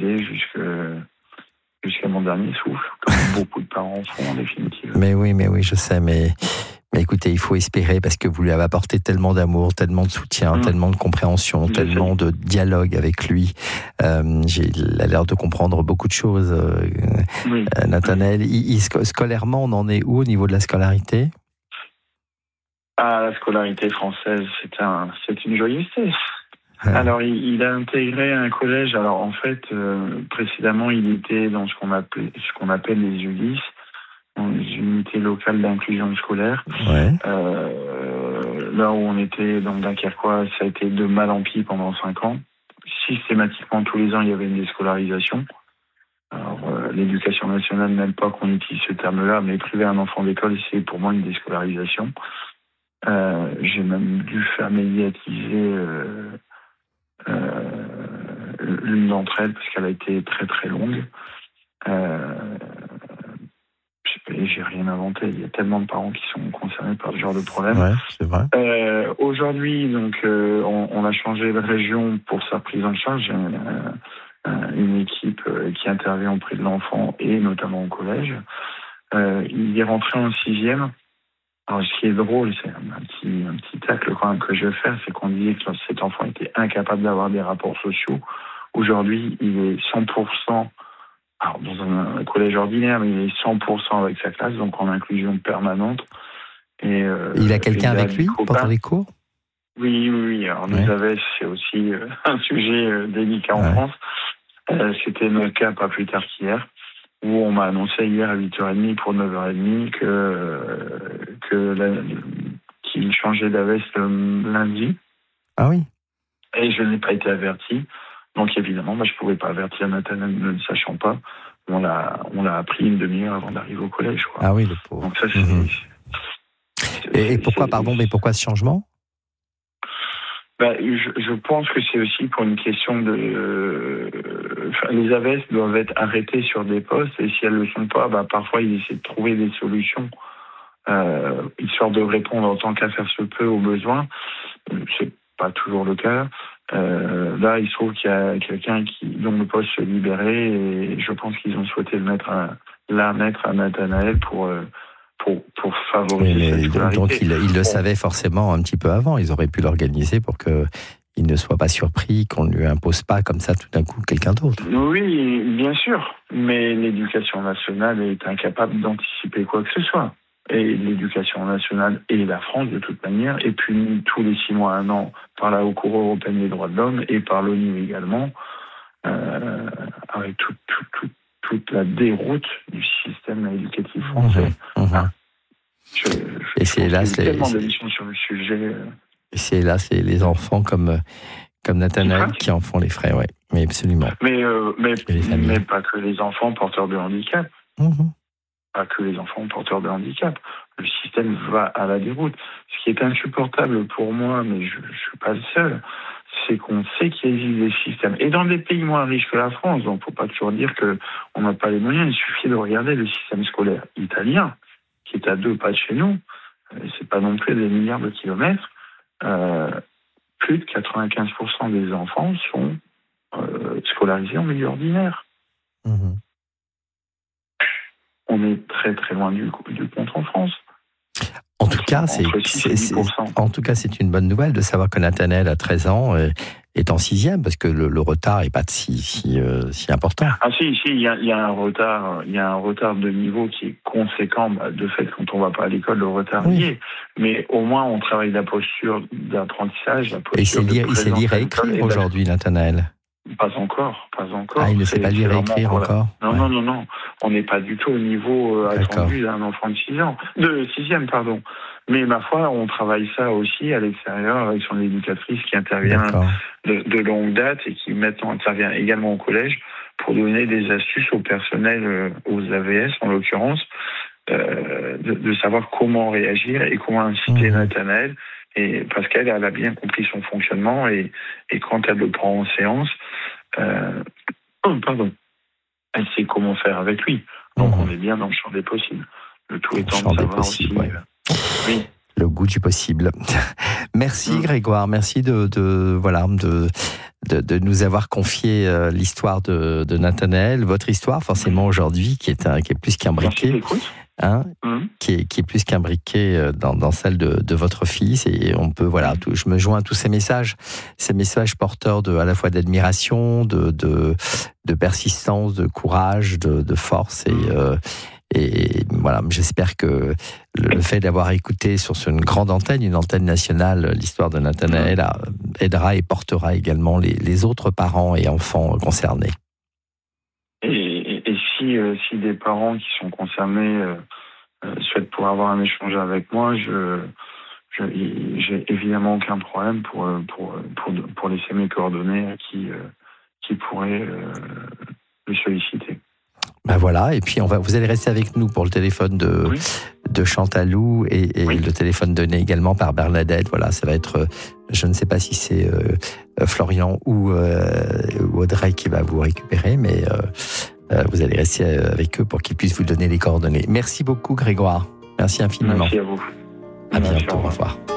aider jusqu'à mon dernier souffle, comme beaucoup de parents font en définitive. Mais oui, je sais, mais écoutez, il faut espérer parce que vous lui avez apporté tellement d'amour, tellement de soutien, tellement de compréhension, tellement de dialogue avec lui. Il a l'air de comprendre beaucoup de choses, Nathanaël. Scolairement, on en est où au niveau de la scolarité ? La scolarité française, c'est une joyeuseté. Alors, il a intégré un collège. Alors, en fait, précédemment, il était dans ce qu'on appelle les ULIS, les unités locales d'inclusion scolaire. Ouais. Là où on était dans Dunkerquois, ça a été de mal en pis pendant 5 ans. Systématiquement, tous les ans, il y avait une déscolarisation. Alors, l'éducation nationale n'aime pas qu'on utilise ce terme-là, mais priver un enfant d'école, c'est pour moi une déscolarisation. J'ai même dû faire médiatiser l'une d'entre elles parce qu'elle a été très très longue. J'ai rien inventé. Il y a tellement de parents qui sont concernés par ce genre de problème. Ouais, c'est vrai. Aujourd'hui, donc, on a changé de région pour sa prise en charge. Une équipe qui intervient auprès de l'enfant et notamment au collège. Il est rentré en 6e. Alors, ce qui est drôle, c'est un petit tacle quand même que je vais faire, c'est qu'on disait que cet enfant était incapable d'avoir des rapports sociaux. Aujourd'hui, il est 100%, alors dans un collège ordinaire, mais il est 100% avec sa classe, donc en inclusion permanente. Et, il a quelqu'un avec lui pendant les cours ? Oui. Alors, les AVS, c'est aussi un sujet délicat en France. C'était notre cas pas plus tard qu'hier, où on m'a annoncé hier à 8h30 pour 9h30 qu'il changeait d'AVS lundi. Ah oui. Et je n'ai pas été averti. Donc évidemment, je ne pouvais pas avertir Nathanaël ne le sachant pas. On l'a appris une demi-heure avant d'arriver au collège, quoi. Ah oui, le pauvre. Donc ça, Et pourquoi ce changement ? Je pense que c'est aussi pour une question de... les AVS doivent être arrêtés sur des postes et si elles ne le sont pas, parfois ils essaient de trouver des solutions histoire de répondre en tant qu'à faire se peut aux besoins. C'est pas toujours le cas. Là, il se trouve qu'il y a quelqu'un dont le poste se libérait et je pense qu'ils ont souhaité le mettre à Nathanaël pour favoriser cette scolarité. Donc il le savait forcément un petit peu avant. Ils auraient pu l'organiser pour qu'il ne soit pas surpris, qu'on ne lui impose pas comme ça tout d'un coup quelqu'un d'autre. Oui, bien sûr. Mais l'éducation nationale est incapable d'anticiper quoi que ce soit. Et l'éducation nationale et la France, de toute manière, est punie tous les 6 mois, 1 an par la Haute Cour européenne des droits de l'homme et par l'ONU également, avec toute la déroute du système éducatif français. Et c'est là, il y a tellement d'émissions sur le sujet. Et c'est là, c'est les enfants comme Nathanaël qui en font les frais, ouais. Mais absolument. Mais pas que les enfants porteurs de handicap. Pas que les enfants porteurs de handicap. Le système va à la déroute. Ce qui est insupportable pour moi, mais je ne suis pas le seul, c'est qu'on sait qu'il existe des systèmes. Et dans des pays moins riches que la France, donc il ne faut pas toujours dire qu'on n'a pas les moyens, il suffit de regarder le système scolaire italien, qui est à 2 pas de chez nous. C'est pas non plus des milliards de kilomètres. Plus de 95% des enfants sont scolarisés en milieu ordinaire. On est très très loin du compte en France. En tout cas, c'est une bonne nouvelle de savoir que Nathanaël, à 13 ans, est en 6e, parce que le retard n'est pas si important. Ah si, il y a un retard de niveau qui est conséquent. De fait, quand on ne va pas à l'école, le retard y est. Mais au moins, on travaille la posture d'apprentissage, la posture et il sait lire et écrire aujourd'hui, Nathanaël. Pas encore. Ah, il ne sait pas lire et écrire encore. Non. On n'est pas du tout au niveau attendu d'un enfant de 6e, pardon. Mais ma foi, on travaille ça aussi à l'extérieur avec son éducatrice qui intervient de longue date et qui maintenant intervient également au collège pour donner des astuces au personnel, aux AVS en l'occurrence, de savoir comment réagir et comment inciter Nathanaël. Et parce qu'elle a bien compris son fonctionnement et quand elle le prend en séance, elle sait comment faire avec lui. Donc on est bien dans le champ des possibles. Le tout étant de savoir aussi. Oui. Le goût du possible. Merci Grégoire, merci de de nous avoir confié l'histoire de Nathanaël, votre histoire forcément aujourd'hui, qui est plus qu'un briquet. Qui est plus qu'un briquet dans celle de votre fils, et on peut je me joins à tous ces messages porteurs à la fois d'admiration, de persistance, de courage, de force, et voilà, j'espère que le fait d'avoir écouté sur une grande antenne, une antenne nationale, l'histoire de Nathanaël aidera et portera également les autres parents et enfants concernés. Et si des parents qui sont concernés souhaitent pouvoir avoir un échange avec moi, j'ai évidemment aucun problème pour laisser mes coordonnées à qui pourrait le solliciter. Ben voilà, et puis vous allez rester avec nous pour le téléphone de Chantalou et le téléphone donné également par Bernadette. Voilà, ça va être, je ne sais pas si c'est Florian ou Audrey qui va vous récupérer, mais vous allez rester avec eux pour qu'ils puissent vous donner les coordonnées. Merci beaucoup Grégoire, merci infiniment. Merci à vous. À bientôt, au revoir.